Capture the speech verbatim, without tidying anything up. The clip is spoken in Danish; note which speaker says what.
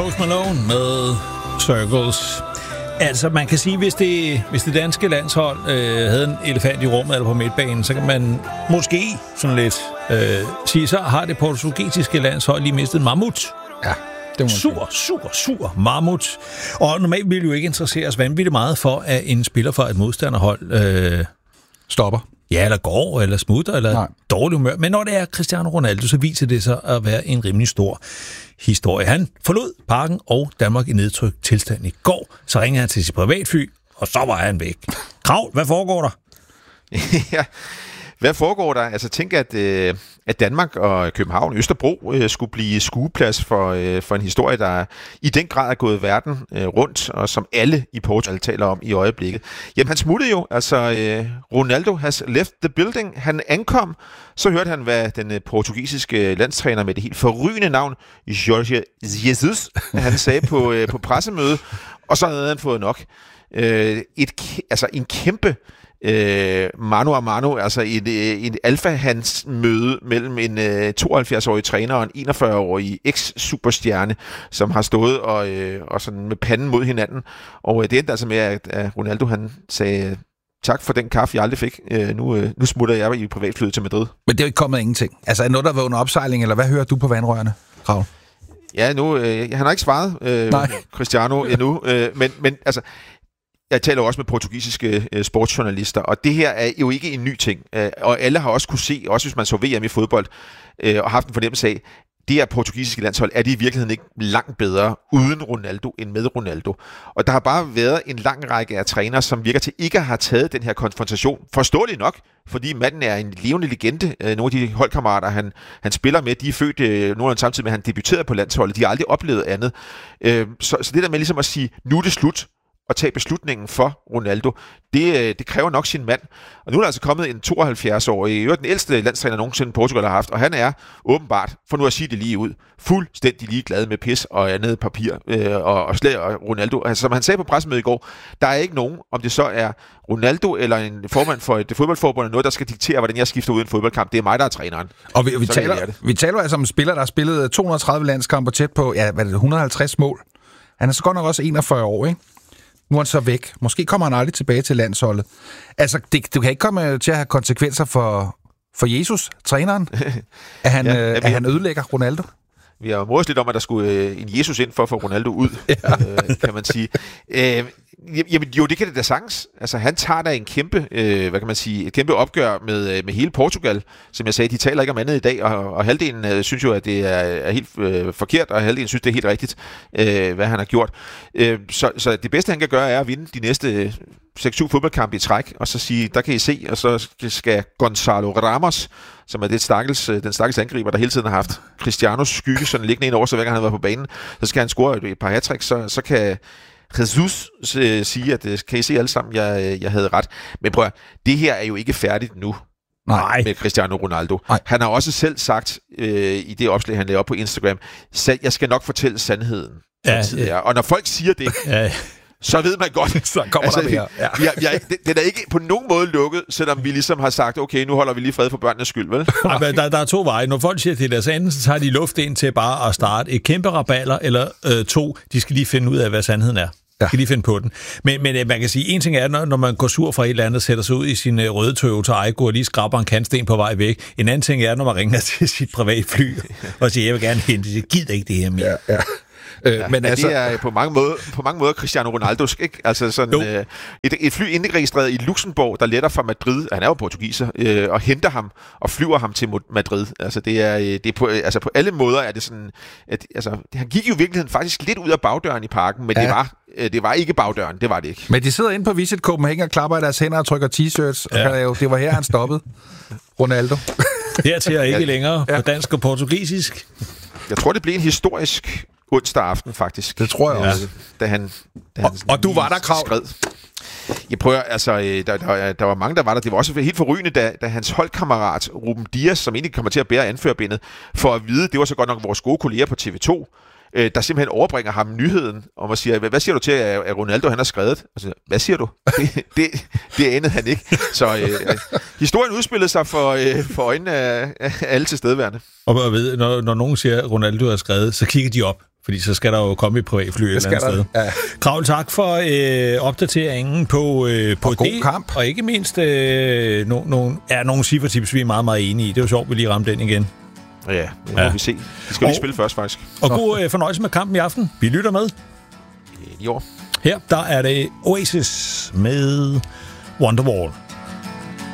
Speaker 1: Post Malone med Circles. Altså, man kan sige, hvis det, hvis det danske landshold øh, havde en elefant i rummet eller på midtbanen, så kan man måske sådan lidt øh, sige, så har det portugisiske landshold lige mistet en mammut.
Speaker 2: Ja, det må
Speaker 1: Super, super, super mammut. Og normalt ville jo ikke interessere os vanvittigt meget for, at en spiller fra et modstanderhold øh,
Speaker 2: stopper.
Speaker 1: Ja, eller går, eller smutter, eller Nej. dårlig humør. Men når det er Cristiano Ronaldo, så viser det sig at være en rimelig stor historie. Han forlod parken og Danmark i nedtrykt tilstand i går. Så ringede han til sit privatfly, og så var han væk. Kravl, hvad foregår der?
Speaker 3: Ja, hvad foregår der? Altså tænk, at, øh, at Danmark og København, Østerbro, øh, skulle blive skueplads for, øh, for en historie, der i den grad er gået verden øh, rundt, og som alle i Portugal taler om i øjeblikket. Jamen han smuttede jo, altså øh, Ronaldo has left the building. Han ankom, så hørte han, hvad den øh, portugisiske landstræner med det helt forrygende navn, Jorge Jesus, han sagde på, øh, på pressemøde, og så havde han fået nok. Øh, et, altså en kæmpe Øh, mano a mano, altså et, et alfa-hans-møde mellem en øh, tooghalvfjerds-årig træner og en enogfyrre-årig eks-superstjerne, som har stået og, øh, og sådan med panden mod hinanden. Og øh, det endte altså med, at, at Ronaldo han sagde, tak for den kaffe, jeg aldrig fik. Øh, nu, øh, nu smutter jeg i privatflyet til Madrid.
Speaker 2: Men det er jo ikke kommet af ingenting. Altså er noget, der var under opsejling, eller hvad hører du på vandrørene, Raul?
Speaker 3: Ja, nu, øh, han har ikke svaret, øh, Cristiano, endnu. Øh, men, men altså, jeg taler også med portugisiske øh, sportsjournalister, og det her er jo ikke en ny ting. Øh, og alle har også kunne se, også hvis man så V M i fodbold, øh, og haft en fornemmelse af, det her portugisiske landshold, er det i virkeligheden ikke langt bedre uden Ronaldo end med Ronaldo. Og der har bare været en lang række af trænere, som virker til ikke at have taget den her konfrontation. Forståeligt nok, fordi manden er en levende legende. Øh, nogle af de holdkammerater, han, han spiller med, de er født øh, nogenlunde samtidig med, at han debuterede på landsholdet. De har aldrig oplevet andet. Øh, så, så det der med ligesom at sige, nu er det slut, at tage beslutningen for Ronaldo, det, det kræver nok sin mand. Og nu er der altså kommet en tooghalvfjerds-årig, jo den ældste landstræner nogensinde Portugal har haft, og han er åbenbart, for nu at sige det lige ud, fuldstændig ligeglad med pis og andet papir øh, og, og slag og Ronaldo. Altså, som han sagde på pressemødet i går, der er ikke nogen, om det så er Ronaldo eller en formand for et fodboldforbund, noget, der skal diktere, hvordan jeg skifter ud i en fodboldkamp. Det er mig, der er træneren.
Speaker 2: Og vi, vi, taler, vi taler altså om en spiller, der har spillet to hundrede og tredive landskampe tæt på, ja, hvad er det, et hundrede og halvtreds mål. Han er så godt nok også enogfyrre år, ikke? Nu er han så væk. Måske kommer han aldrig tilbage til landsholdet. Altså, det, du kan ikke komme til at have konsekvenser for, for Jesus, træneren, at han, ja, øh, at han ødelægger Ronaldo.
Speaker 3: Vi har jo mordet lidt om, at der skulle øh, en Jesus ind for at få Ronaldo ud, ja. øh, kan man sige. Øh, jamen, jo, det kan det da sagtens. Altså, han tager da en kæmpe, øh, hvad kan man sige, et kæmpe opgør med, med hele Portugal. Som jeg sagde, de taler ikke om andet i dag, og, og halvdelen øh, synes jo, at det er, er helt øh, forkert, og halvdelen synes, det er helt rigtigt, øh, hvad han har gjort. Øh, så, så det bedste, han kan gøre, er at vinde de næste seks syv fodboldkampe i træk, og så sige, der kan I se, og så skal Gonzalo Ramos, som er det stakkels, den stakkels angriber, der hele tiden har haft Cristianos skygge sådan liggende ind over, så hver gang han har været på banen, så skal han score et par hattricks, så, så kan Jesus øh, sige, at kan I se alle sammen, jeg, jeg havde ret. Men prøv at, det her er jo ikke færdigt nu.
Speaker 2: Nej.
Speaker 3: Med Cristiano Ronaldo.
Speaker 2: Nej.
Speaker 3: Han har også selv sagt øh, i det opslag, han lavede op på Instagram, jeg skal nok fortælle sandheden.
Speaker 1: Ja, ja.
Speaker 3: Og når folk siger det,
Speaker 1: ja.
Speaker 3: så ved man godt,
Speaker 2: så kommer altså, der mere. Ja.
Speaker 3: Vi er, vi er, det, den er ikke på nogen måde lukket, selvom vi ligesom har sagt, okay, nu holder vi lige fred for børnenes skyld, vel?
Speaker 1: Ej, men der, der er to veje. Når folk siger til deres anden, så tager de luft ind til bare at starte et kæmpe raballer, eller øh, to, de skal lige finde ud af, hvad sandheden er. Ja. Skal lige finde på den. Men, men man kan sige, en ting er, når, når man går sur fra et eller andet, sætter sig ud i sin uh, røde Toyota Aygo og lige skraber en kantsten på vej væk. En anden ting er, når man ringer til sit privatfly og siger, jeg vil gerne hente det. Jeg gider ikke det her mere.
Speaker 2: Ja, ja. Øh,
Speaker 3: ja,
Speaker 2: men altså,
Speaker 3: det er på mange måder, på mange måder Cristiano Ronaldo, ikke? Altså sådan øh, et, et fly indregistreret i Luxembourg, der letter fra Madrid, han er jo portugiser, øh, og henter ham og flyver ham til Madrid. Altså det er, det er på, altså på alle måder er det sådan, at altså han gik jo i virkeligheden faktisk lidt ud af bagdøren i parken, men ja. det var det var ikke bagdøren, det var det ikke.
Speaker 2: Men de sidder inde på Visit Copenhagen og klapper i deres hænder og trykker t-shirts, ja. og det var her han stoppede. Ronaldo.
Speaker 1: Hertil er ikke
Speaker 3: ja.
Speaker 1: længere på dansk og portugisisk.
Speaker 3: Jeg tror det blev en historisk onsdag aften, faktisk.
Speaker 2: Det tror jeg også.
Speaker 3: Da han, da
Speaker 2: og,
Speaker 3: han
Speaker 2: og du var der, Krav?
Speaker 3: Skred. Jeg prøver, altså, der, der, der var mange, der var der. Det var også helt forrygende, da, da hans holdkammerat, Ruben Dias, som egentlig kommer til at bære anførbindet, for at vide, det var så godt nok vores gode kolleger på T V to, øh, der simpelthen overbringer ham nyheden, og siger, hvad siger du til, at Ronaldo han har skrevet? Altså, hvad siger du? Det, det, det anede han ikke. Så øh, historien udspillede sig for, øh, for øjnene af, af alle tilstedeværende.
Speaker 1: Og ved, når, når nogen siger, at Ronaldo har skrevet, så kigger de op. Fordi så skal der jo komme et privatfly et eller andet sted. Ja. Kravl, tak for øh, opdateringen på, øh, på
Speaker 2: god
Speaker 1: det.
Speaker 2: Kamp.
Speaker 1: Og ikke mindst øh, no, no, er nogle cifretips, vi er meget, meget enige i. Det er jo sjovt, vi lige ramte den igen.
Speaker 3: Ja, det må ja. vi se. De skal jo lige spille først, faktisk.
Speaker 1: Og god øh, fornøjelse med kampen i aften. Vi lytter med.
Speaker 3: I år.
Speaker 1: Her, der er det Oasis med Wonderwall.